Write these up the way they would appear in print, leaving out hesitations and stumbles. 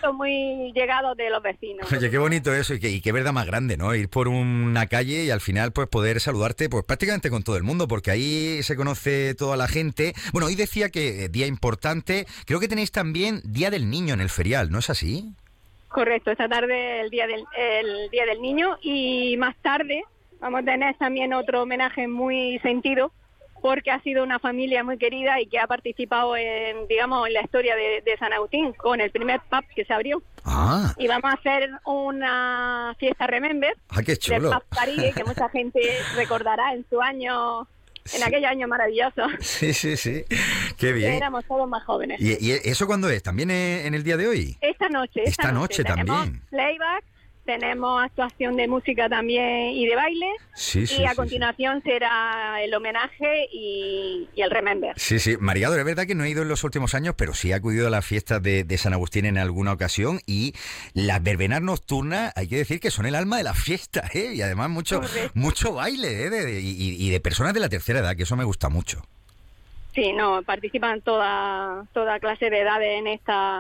momentos muy llegados de los vecinos. Oye, qué bonito eso y qué verdad más grande, ¿no? Ir por una calle y al final pues poder saludarte pues prácticamente con todo el mundo, porque ahí se conoce toda la gente. Bueno, hoy decía que día importante, creo que tenéis también Día del Niño en el ferial, ¿no es así? Correcto, esta tarde el día del Niño, y más tarde vamos a tener también otro homenaje muy sentido, porque ha sido una familia muy querida y que ha participado en la historia de San Agustín con el primer pub que se abrió. Ah. Y vamos a hacer una fiesta Remember ¡Qué chulo! del Pub Caribe, que mucha gente recordará en su año, en aquel año maravilloso. Sí. Qué bien. Éramos todos más jóvenes. ¿Y eso cuándo es? ¿También en el día de hoy? Esta noche Esta noche tenemos también. playback, tenemos actuación de música también y de baile, y a continuación será el homenaje y el remember. Sí. Marigado, es verdad que no he ido en los últimos años, pero sí he acudido a las fiestas de San Agustín en alguna ocasión, y las verbenas nocturnas, hay que decir que son el alma de la fiesta, ¿eh? Y además mucho baile, ¿eh? Y de personas de la tercera edad, que eso me gusta mucho. Sí, participan toda clase de edades en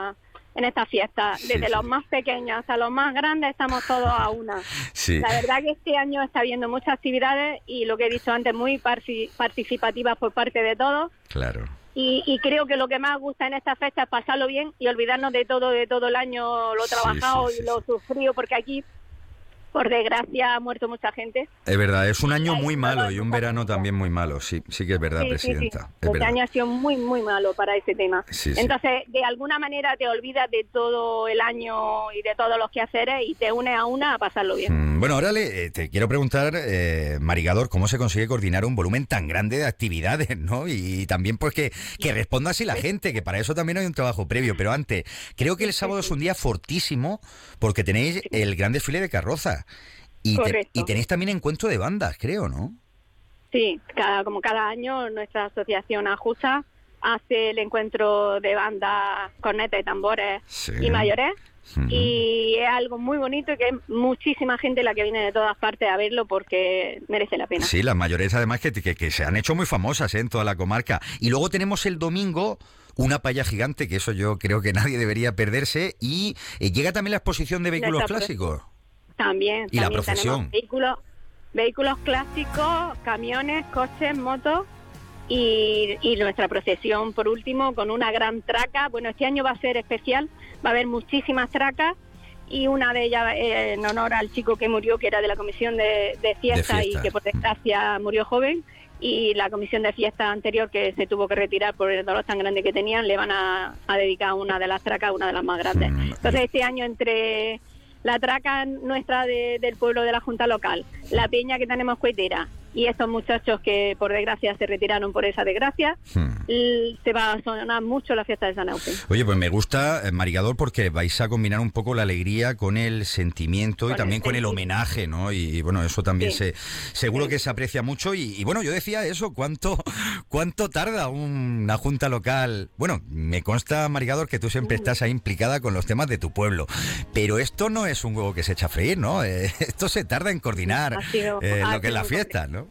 esta fiesta, desde los más pequeños hasta los más grandes, estamos todos a una. Sí. La verdad que este año está habiendo muchas actividades y, lo que he dicho antes, muy participativas por parte de todos. Claro. Y creo que lo que más gusta en esta fecha es pasarlo bien y olvidarnos de todo el año, lo trabajado y lo sufrido, porque aquí, por desgracia, ha muerto mucha gente. Es verdad, es un año muy malo y un verano también muy malo, sí que es verdad, Presidenta. Sí. Es Este verdad. año ha sido muy, muy malo para ese tema. Sí. Entonces, de alguna manera te olvidas de todo el año y de todos los quehaceres y te unes a una a pasarlo bien. Bueno, ahora te quiero preguntar, Marigador, ¿cómo se consigue coordinar un volumen tan grande de actividades, ¿no? Y también pues que responda así la gente, que para eso también hay un trabajo previo. Pero antes, creo que el sábado es un día fortísimo porque tenéis el gran desfile de carroza. Y tenéis también encuentro de bandas, creo, ¿no? Sí, como cada año nuestra asociación Ajusa hace el encuentro de bandas, cornetas y tambores y mayores. Y es algo muy bonito y que es muchísima gente la que viene de todas partes a verlo porque merece la pena. Sí, las mayores además que se han hecho muy famosas en toda la comarca. Y luego tenemos el domingo una paella gigante, que eso yo creo que nadie debería perderse. Y llega también la exposición de vehículos clásicos. También la procesión. Tenemos vehículos clásicos, camiones, coches, motos y nuestra procesión, por último, con una gran traca. Bueno, este año va a ser especial, va a haber muchísimas tracas y una de ellas en honor al chico que murió, que era de la comisión de fiesta y que por desgracia murió joven, y la comisión de fiesta anterior, que se tuvo que retirar por el dolor tan grande que tenían, le van a dedicar una de las tracas, una de las más grandes. Entonces este año, entre la traca nuestra del pueblo de la Junta Local, la peña que tenemos cohetera y estos muchachos que por desgracia se retiraron por esa desgracia, se va a sonar mucho la fiesta de San Agustín. Oye, pues me gusta, Marigador, porque vais a combinar un poco la alegría con el sentimiento y también con el homenaje, ¿no? Y bueno, eso también seguro que se aprecia mucho. Y bueno, yo decía eso, ¿cuánto tarda una junta local? Bueno, me consta, Marigador, que tú siempre estás ahí implicada con los temas de tu pueblo, pero esto no es un huevo que se echa a freír, ¿no? Esto se tarda en coordinar lo que es la fiesta, ¿no?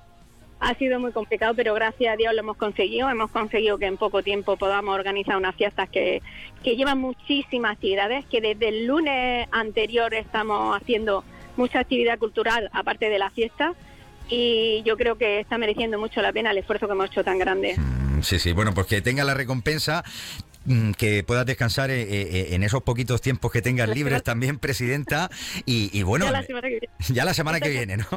Ha sido muy complicado, pero gracias a Dios lo hemos conseguido. Hemos conseguido que en poco tiempo podamos organizar unas fiestas que llevan muchísimas actividades, que desde el lunes anterior estamos haciendo mucha actividad cultural, aparte de la fiesta, y yo creo que está mereciendo mucho la pena el esfuerzo que hemos hecho tan grande. Sí, bueno, pues que tenga la recompensa, que puedas descansar en esos poquitos tiempos que tengas libres también, Presidenta, y bueno, ya la semana que viene, ¿no?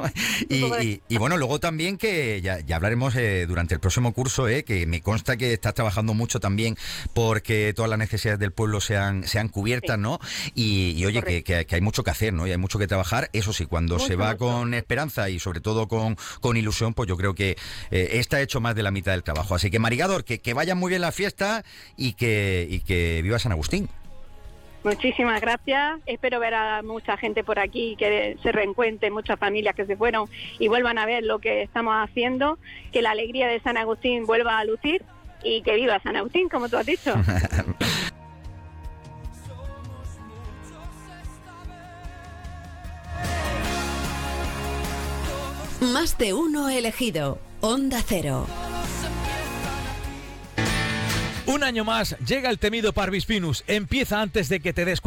Y bueno, luego también que ya hablaremos durante el próximo curso, que me consta que estás trabajando mucho también porque todas las necesidades del pueblo sean cubiertas, ¿no? Y oye, que hay mucho que hacer, ¿no? Y hay mucho que trabajar. Eso sí, cuando se va con esperanza y sobre todo con ilusión, pues yo creo que está hecho más de la mitad del trabajo. Así que, Marigador, que vayan muy bien la fiesta y que viva San Agustín. Muchísimas gracias. Espero ver a mucha gente por aquí, que se reencuentren muchas familias que se fueron y vuelvan a ver lo que estamos haciendo, que la alegría de San Agustín vuelva a lucir y que viva San Agustín, como tú has dicho. Más de uno elegido. Onda Cero. Un año más llega el temido Parvis Pinus. Empieza antes de que te des cuenta.